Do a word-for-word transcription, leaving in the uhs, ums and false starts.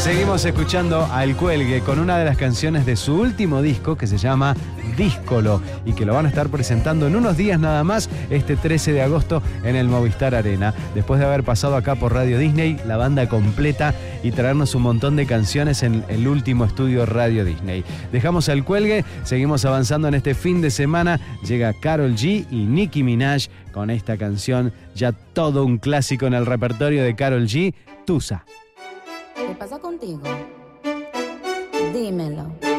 Seguimos escuchando al Cuelgue con una de las canciones de su último disco que se llama Díscolo y que lo van a estar presentando en unos días nada más, este trece de agosto en el Movistar Arena. Después de haber pasado acá por Radio Disney, la banda completa y traernos un montón de canciones en el último estudio Radio Disney. Dejamos al Cuelgue, seguimos avanzando en este fin de semana. Llega Karol G y Nicki Minaj con esta canción, ya todo un clásico en el repertorio de Karol G, Tusa. ¿Qué pasa contigo? Dímelo.